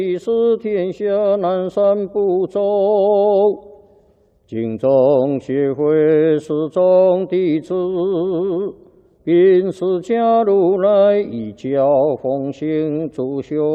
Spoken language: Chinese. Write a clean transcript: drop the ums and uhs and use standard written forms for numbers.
是天下南赡部洲，敬重协会始终弟子，并释迦如来一教奉行主修。